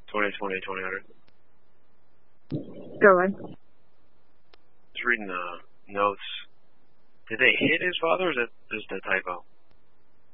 20. Go on. Just reading the notes. Did they hit his father, or is that just a typo?